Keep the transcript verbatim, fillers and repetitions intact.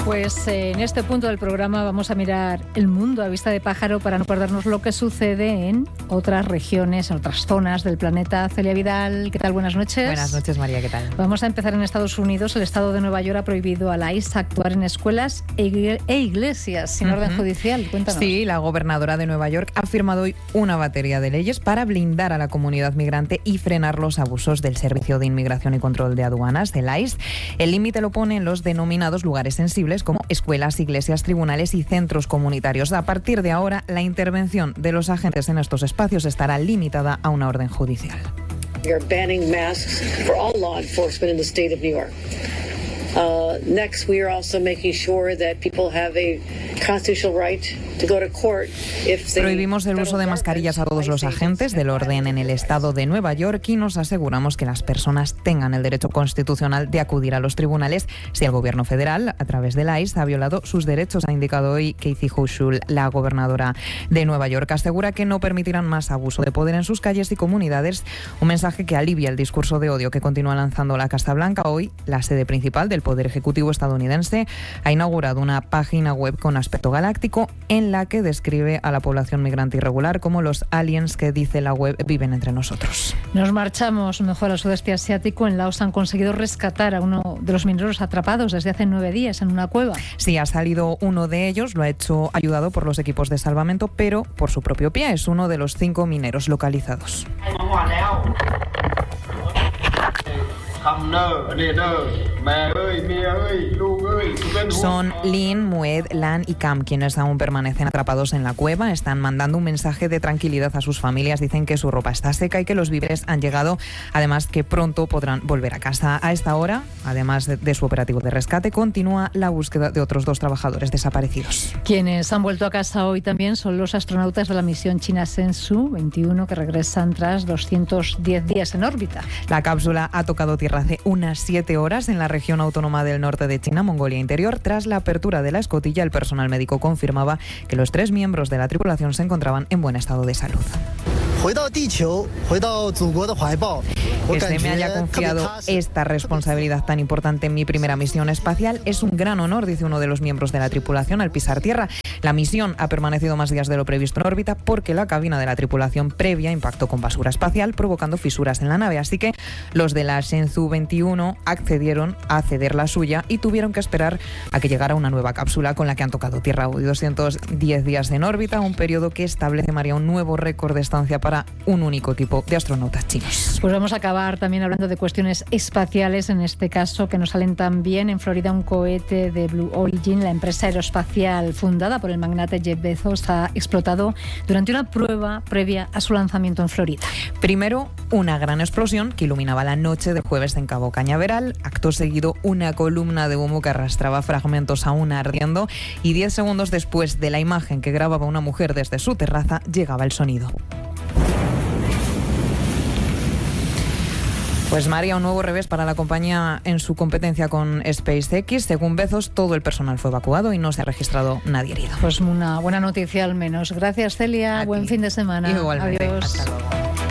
Pues eh, en este punto del programa vamos a mirar el mundo a vista de pájaro para no perdernos lo que sucede en otras regiones, en otras zonas del planeta. Celia Vidal, ¿qué tal? Buenas noches. Buenas noches, María, ¿qué tal? Vamos a empezar en Estados Unidos. El estado de Nueva York ha prohibido a la I C E actuar en escuelas e iglesias sin uh-huh. orden judicial. Cuéntanos. Sí, la gobernadora de Nueva York ha firmado hoy una batería de leyes para blindar a la comunidad migrante y frenar los abusos del Servicio de Inmigración y Control de Aduanas, del I C E. El límite lo pone en los denominados lugares sensibles como escuelas, iglesias, tribunales y centros comunitarios. A partir de ahora, la intervención de los agentes en estos espacios estará limitada a una orden judicial. We are banning masks for all law enforcement in the state of New York. Uh, next, we are also making sure that people have a constitutional right to go to court if they... Prohibimos el uso de mascarillas a todos los agentes del orden en el estado de Nueva York y nos aseguramos que las personas tengan el derecho constitucional de acudir a los tribunales si el gobierno federal, a través del I C E, ha violado sus derechos, ha indicado hoy Kathy Hochul, la gobernadora de Nueva York. Asegura que no permitirán más abuso de poder en sus calles y comunidades, un mensaje que alivia el discurso de odio que continúa lanzando la Casa Blanca. Hoy, la sede principal del Poder Ejecutivo estadounidense ha inaugurado una página web con aspecto galáctico en la que describe a la población migrante irregular como los aliens que, dice la web, viven entre nosotros. Nos marchamos mejor al sudeste asiático. En Laos han conseguido rescatar a uno de los mineros atrapados desde hace nueve días en una cueva. Sí, ha salido uno de ellos, lo ha hecho ayudado por los equipos de salvamento, pero por su propio pie. Es uno de los cinco mineros localizados. Son Lin, Mued, Lan y Cam quienes aún permanecen atrapados en la cueva. Están mandando un mensaje de tranquilidad a sus familias. Dicen que su ropa está seca y que los víveres han llegado. Además, que pronto podrán volver a casa. A esta hora, además de, de su operativo de rescate, continúa la búsqueda de otros dos trabajadores desaparecidos. Quienes han vuelto a casa hoy también son los astronautas de la misión china Shenzhou veintiuno, que regresan tras doscientos diez días en órbita. La cápsula ha tocado tierra hace unas siete horas en la región autónoma del norte de China, Mongolia Interior. Tras la apertura de la escotilla, el personal médico confirmaba que los tres miembros de la tripulación se encontraban en buen estado de salud. Que se me haya confiado esta responsabilidad tan importante en mi primera misión espacial es un gran honor, dice uno de los miembros de la tripulación al pisar tierra. La misión ha permanecido más días de lo previsto en órbita porque la cabina de la tripulación previa impactó con basura espacial, provocando fisuras en la nave. Así que los de la Shenzhou veintiuno accedieron a ceder la suya y tuvieron que esperar a que llegara una nueva cápsula con la que han tocado tierra hoy. doscientos diez días en órbita, un periodo que establece, María, un nuevo récord de estancia para un único equipo de astronautas chinos. Pues vamos a acabar también hablando de cuestiones espaciales, en este caso que nos salen también. En Florida, un cohete de Blue Origin, la empresa aeroespacial fundada por el magnate Jeff Bezos, ha explotado durante una prueba previa a su lanzamiento en Florida. Primero, una gran explosión que iluminaba la noche de jueves en Cabo Cañaveral. Acto seguido, una columna de humo que arrastraba fragmentos aún ardiendo. Y diez segundos después de la imagen que grababa una mujer desde su terraza, llegaba el sonido. Pues María, un nuevo revés para la compañía en su competencia con SpaceX. Según Bezos, todo el personal fue evacuado y no se ha registrado nadie herido. Pues una buena noticia al menos. Gracias, Celia. Buen fin de semana. Igualmente. Adiós. Hasta luego.